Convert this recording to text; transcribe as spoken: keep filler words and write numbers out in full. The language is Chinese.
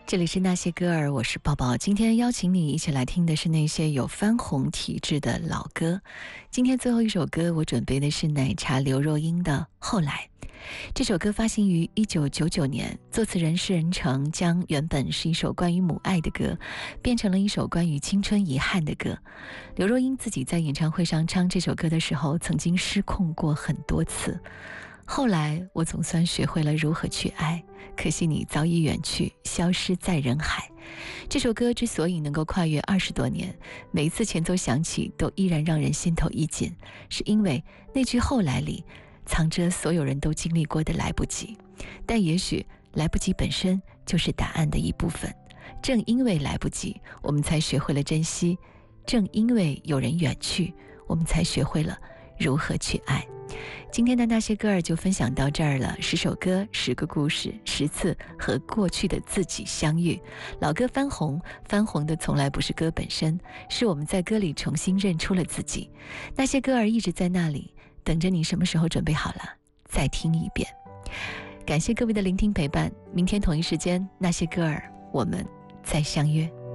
这里是那些歌儿，我是抱抱。今天邀请你一起来听的是那些有翻红体质的老歌。今天最后一首歌，我准备的是奶茶刘若英的《后来》。这首歌发行于一九九九年，作词人施仁成将原本是一首关于母爱的歌，变成了一首关于青春遗憾的歌。刘若英自己在演唱会上唱这首歌的时候，曾经失控过很多次。后来我总算学会了如何去爱，可惜你早已远去，消失在人海。这首歌之所以能够跨越二十多年，每一次前奏响起都依然让人心头一紧，是因为那句后来里藏着所有人都经历过的来不及。但也许来不及本身就是答案的一部分，正因为来不及，我们才学会了珍惜，正因为有人远去，我们才学会了如何去爱。今天的那些歌儿就分享到这儿了，十首歌，十个故事，十次和过去的自己相遇。老歌翻红，翻红的从来不是歌本身，是我们在歌里重新认出了自己。那些歌儿一直在那里，等着你什么时候准备好了，再听一遍。感谢各位的聆听陪伴，明天同一时间，那些歌儿，我们再相约。